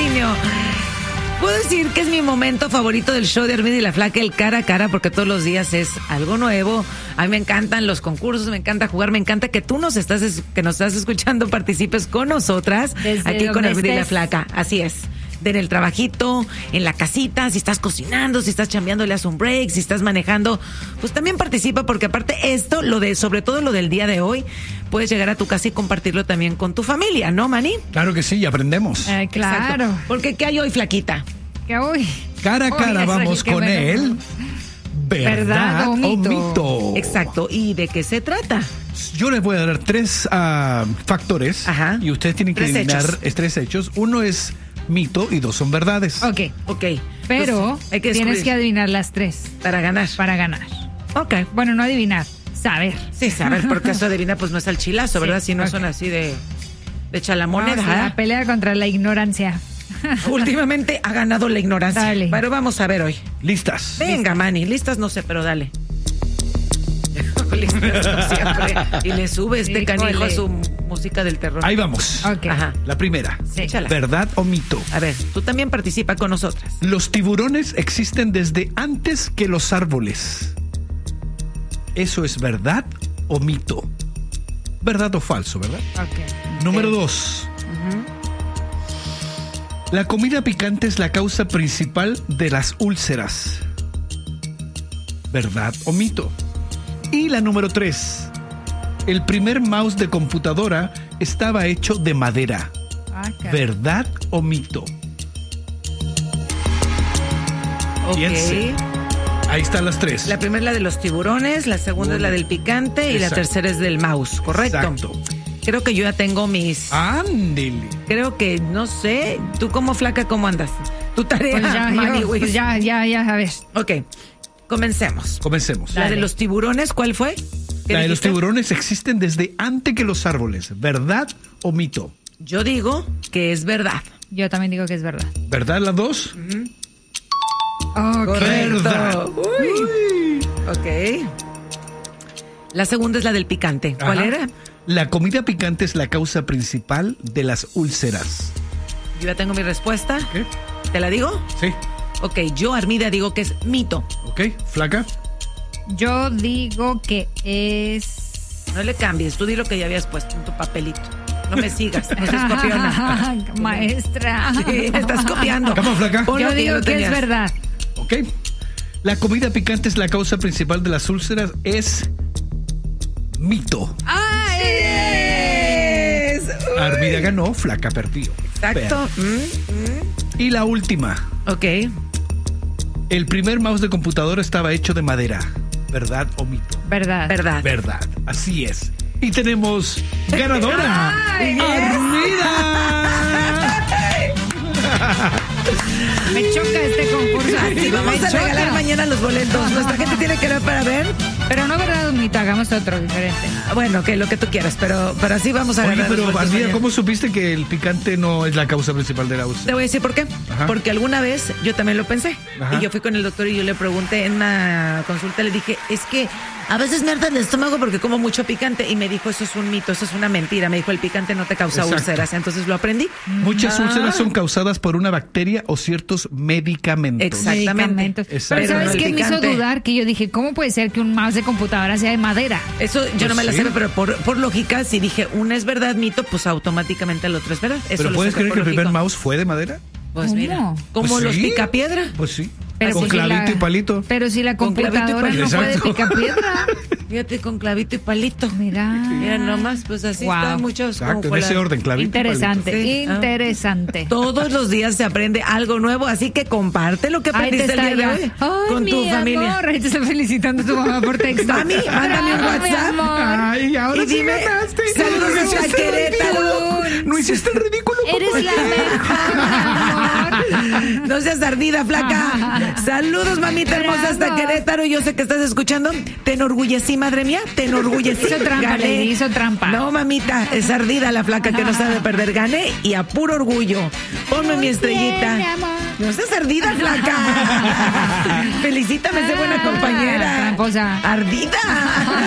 dominio. Puedo decir que es mi momento favorito del show de Armida y la Flaca, el cara a cara, porque todos los días es algo nuevo. A mí me encantan los concursos, me encanta jugar, me encanta que tú que nos estás escuchando participes con nosotras desde aquí con Armida y la estés. Flaca. Así es. En el trabajito, en la casita, si estás cocinando, si estás chambeando, le das un break, si estás manejando, pues también participa, porque aparte esto, sobre todo lo del día de hoy, puedes llegar a tu casa y compartirlo también con tu familia, ¿no, Manny? Claro que sí, y aprendemos. Claro. Exacto. Porque ¿qué hay hoy, Flaquita? Que hoy. Cara a cara Oye, vamos qué con bueno. él. ¿Verdad o mito? Exacto. ¿Y de qué se trata? Yo les voy a dar tres factores. Ajá. Y ustedes tienen que Tres adivinar hechos. tres hechos. Uno es mito y dos son verdades. Ok. Ok. Pero Pues, hay que tienes descubrir que adivinar las tres para ganar. para ganar. Ok. Bueno, no adivinar, saber. Sí, saber, porque eso adivina, pues no es al chilazo, ¿verdad? Sí, Si no ok. son así de echar la moneda. Vamos a ¿ah? la pelea contra la ignorancia. Últimamente ha ganado la ignorancia. Dale. Pero vamos a ver hoy. ¿Listas? Venga, Manny, listas no sé, pero dale. Listas como siempre. Y le sube este Híjole. canijo a su música del terror. Ahí vamos. Ok. Ajá. La primera. Sí. Échala. ¿Verdad o mito? A ver, tú también participa con nosotras. Los tiburones existen desde antes que los árboles. ¿Eso es verdad o mito? ¿Verdad o falso, verdad? Ok. Número 2. La comida picante es la causa principal de las úlceras. ¿Verdad o mito? Y la número 3. El primer mouse de computadora estaba hecho de madera. Ah, caray. ¿Verdad o mito? Ok. Piense. Ahí están las tres. La primera es la de los tiburones, la segunda es la del picante y la Exacto. tercera es del mouse, ¿correcto? Exacto. Creo que yo ya tengo mis... Ándele. Creo que, no sé, tú como Flaca, ¿cómo andas? Tu tarea, Pues ya, Manny yo, Wiz. pues ya, a ver. Ok, comencemos. Comencemos. La de Dale. los tiburones, ¿cuál fue? ¿Qué La de los dijiste? tiburones existen desde antes que los árboles. ¿Verdad o mito? Yo digo que es verdad. Yo también digo que es verdad. ¿Verdad las dos? Ok. Verdad. Uy. Ok. La segunda es la del picante. ¿Cuál Ajá. era? La comida picante es la causa principal de las úlceras. Yo ya tengo mi respuesta. ¿Qué? ¿Te la digo? Sí. Ok, yo, Armida, digo que es mito. ¿Ok? ¿Flaca? Yo digo que es. No le cambies, tú di lo que ya habías puesto en tu papelito. No me sigas, no seas copiona. Maestra. Sí, me estás copiando. ¿Cómo, Flaca? Pon lo Yo ya digo lo que es tenías. verdad. ¿Ok? La comida picante es la causa principal de las úlceras. Es mito. ¡Ay! Es. Armida ganó, Flaca perdió. Exacto. Y la última. Ok. El primer mouse de computadora estaba hecho de madera. ¿Verdad o mito? Verdad. Verdad. Verdad. Así es. Y tenemos ganadora. ¡Ay! Armida. Me choca este concurso. Así vamos Me a regalar choca. mañana los boletos. Nuestra gente tiene que ver para ver. Pero no verdad o mito, hagamos otro diferente. Bueno, que lo que tú quieras, pero así vamos a Oye, ganar los pero boletos Armida, mañana. ¿cómo supiste que el picante no es la causa principal de la Te úlcera? voy a decir por qué. Ajá. Porque alguna vez yo también lo pensé. Ajá. Y yo fui con el doctor y yo le pregunté en una consulta, le dije, es que a veces me harta el estómago porque como mucho picante. Y me dijo, eso es un mito, eso es una mentira. Me dijo, el picante no te causa Exacto. úlceras. Entonces lo aprendí. Muchas úlceras son causadas por una bacteria o ciertos medicamentos. Exactamente. Medicamentos. Exacto. Pero ¿sabes Pero qué el me hizo picante. dudar? Que yo dije, ¿cómo puede ser que un mouse de computadora sea de madera? Eso yo no me la sí. sé, pero por lógica, si dije una es verdad, mito, pues automáticamente el otro es verdad. Eso ¿Pero lo puedes saqué creer por que el primer lógico. mouse fue de madera? Pues ¿Cómo? mira, como Pues los sí. picapiedra. Pues sí. Pero Con si clavito la- y palito. Pero si la Con clavito y computadora no palito. puede Exacto. picar piedra. Fíjate, con clavito y palito. Mira. Mira nomás, pues así Wow. están muchos. como Exacto, en fue ese la- orden, clavito y palito. Interesante, Sí. interesante. Todos los días se aprende algo nuevo, así que comparte lo que Ahí te aprendiste el está día de ya. hoy Ay, con tu mi familia. amor, ahí te está felicitando tu mamá por texto. Mami, mándame un Bravo, mi WhatsApp. amor. Ay, ahora Y sí dime, ganaste. saludos No hasta hiciste el Querétaro. ridículo. No hiciste el ridículo. Eres la mejor, mi amor. No seas ardida, flaca. Saludos, mamita hermosa, hasta Bravo. Querétaro. Yo sé que estás escuchando. Te enorgullecí, madre mía. Te enorgullecí. Hizo trampa, Gané. Lady, hizo trampa. No, mamita, es ardida la flaca que no sabe perder. Gané y a puro orgullo. Ponme mi estrellita. Bien, mi amor. No seas ardida, flaca. Felicítame, sé buena compañera. Tramposa. Ardida.